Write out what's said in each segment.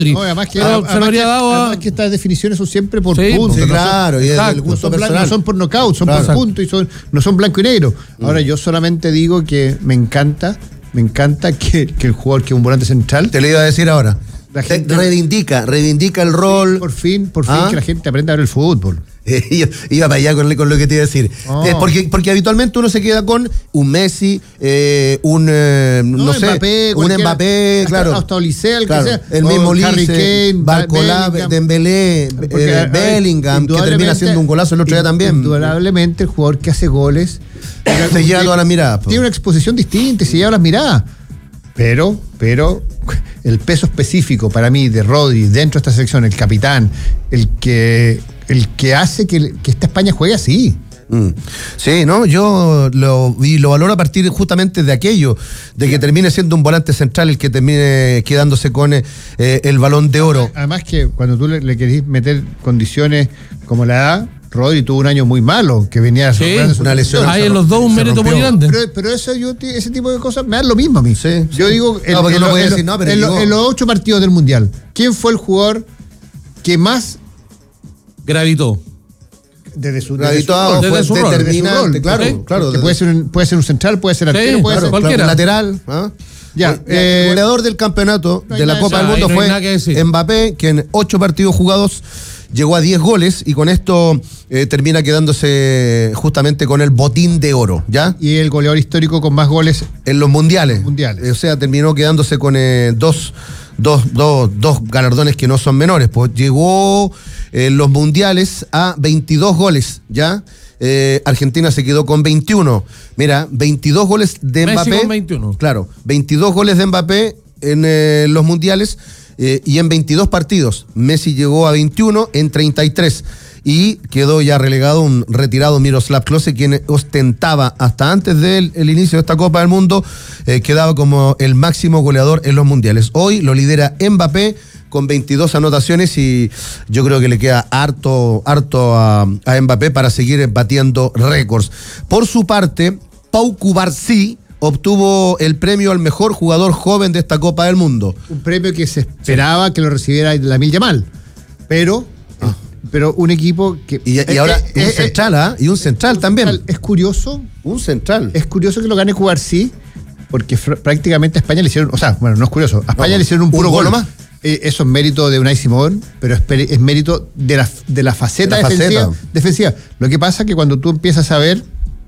No, además que estas definiciones son siempre por puntos. Sí, claro, y es del gusto personal. No son por nocaut, son por puntos y no son blanco y negro. Ahora, yo solamente digo que me encanta que el jugador que es un volante central. Te lo iba a decir ahora. La gente reivindica el rol. Por fin que la gente aprenda a ver el fútbol. Iba para allá con lo que te iba a decir. Porque habitualmente uno se queda con un Messi, un Mbappé, claro. Hasta Olise, claro, que sea. El mismo Olise, Barcola, Dembélé, Bellingham, que termina haciendo un golazo el otro día también. Indudablemente el jugador que hace goles se lleva todas las miradas. Tiene una exposición distinta y se lleva las miradas. Pero el peso específico para mí de Rodri dentro de esta selección, el capitán, el que hace que esta España juegue así. Sí, ¿no? Yo lo valoro a partir justamente de aquello, de que termine siendo un volante central el que termine quedándose con el Balón de Oro. Además que cuando tú le querés meter condiciones como la edad, Rodri tuvo un año muy malo, que venía una lesión. Hay en los dos un mérito muy grande. Pero ese tipo de cosas me dan lo mismo a mí. Sí. Yo digo, en los 8 partidos del Mundial, ¿quién fue el jugador que más gravitó? Desde su rol. Determinante, claro. Que puede ser un central, puede ser arquero, puede ser cualquiera. Lateral. Ya, el goleador del campeonato de la Copa del Mundo fue Mbappé, que en 8 partidos jugados llegó a 10 goles y con esto termina quedándose justamente con el botín de oro, ¿ya? Y el goleador histórico con más goles en los mundiales. O sea, terminó quedándose con dos galardones que no son menores. Pues llegó en los mundiales a 22 goles, ¿ya? Argentina se quedó con 21. Mira, 22 goles de Mbappé. Messi con 21. Claro, 22 goles de Mbappé en los mundiales. Y en 22 partidos, Messi llegó a 21 en 33 y quedó ya relegado un retirado Miroslav Klose, quien ostentaba hasta antes del inicio de esta Copa del Mundo, quedaba como el máximo goleador en los mundiales. Hoy lo lidera Mbappé con 22 anotaciones y yo creo que le queda harto a Mbappé para seguir batiendo récords. Por su parte, Pau Cubarsí obtuvo el premio al mejor jugador joven de esta Copa del Mundo. Un premio que se esperaba que lo recibiera Lamine Yamal, pero un equipo que... Y ahora un central también. Es curioso. Un central. Es curioso que lo gane Cubarsí, porque prácticamente a España le hicieron... O sea, bueno, no es curioso. A España le hicieron un puro gol más. Eso es mérito de Unai Simón, pero es mérito de la faceta defensiva. Lo que pasa es que cuando tú empiezas a ver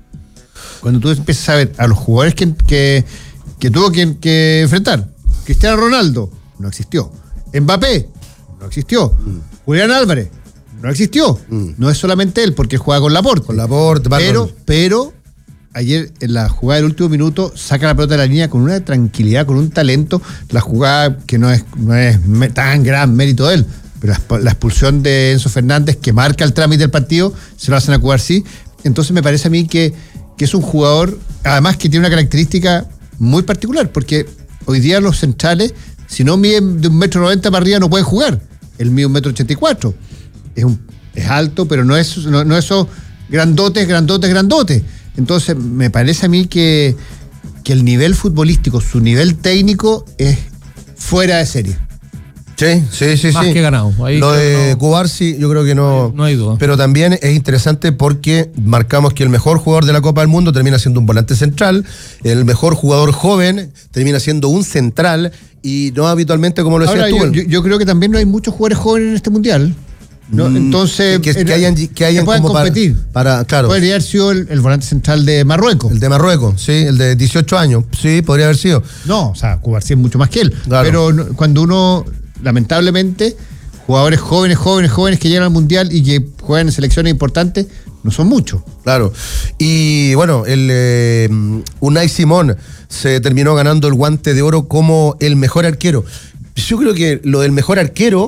a los jugadores que tuvo que enfrentar, Cristiano Ronaldo, no existió. Mbappé, no existió. Julián Álvarez, no existió. No es solamente él, porque juega con Laporte. Pero ayer en la jugada del último minuto saca la pelota de la línea con una tranquilidad, con un talento. La jugada que no es tan gran mérito de él, pero la expulsión de Enzo Fernández, que marca el trámite del partido, se lo hacen a Cubarsí. Entonces me parece a mí que es un jugador, además que tiene una característica muy particular, porque hoy día los centrales, si no miden de 1,90 m para arriba, no pueden jugar. Él mide 1,84 m. Es alto, pero no esos grandotes. Entonces, me parece a mí que el nivel futbolístico, su nivel técnico, es fuera de serie. Sí. Más que ganado. Ahí lo de Cubarsí, yo creo que no hay duda. Pero también es interesante porque marcamos que el mejor jugador de la Copa del Mundo termina siendo un volante central, el mejor jugador joven termina siendo un central, y no habitualmente como lo decías tú. Yo creo que también no hay muchos jugadores jóvenes en este mundial, ¿no? Entonces que hayan puedan como competir. Claro. Podría haber sido el volante central de Marruecos. El de Marruecos, sí, el de 18 años, sí, podría haber sido. No, o sea, Cubarsí es mucho más que él. Claro. Pero cuando uno, lamentablemente, jugadores jóvenes que llegan al mundial y que juegan en selecciones importantes, no son muchos. Claro. Y bueno, Unai Simón se terminó ganando el Guante de Oro como el mejor arquero. Yo creo que lo del mejor arquero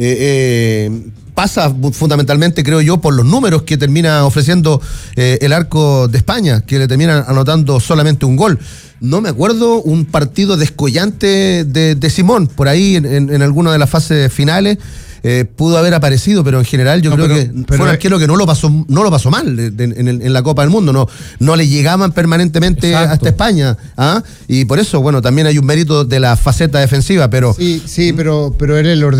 pasa fundamentalmente, creo yo, por los números que termina ofreciendo el arco de España, que le terminan anotando solamente un gol. No me acuerdo un partido descollante de Simón, por ahí en alguna de las fases finales. pudo haber aparecido, pero en general yo creo que fue un arquero que no lo pasó mal en la Copa del Mundo, no le llegaban permanentemente hasta España, ¿ah? Y por eso, bueno, también hay un mérito de la faceta defensiva, pero Sí, pero era el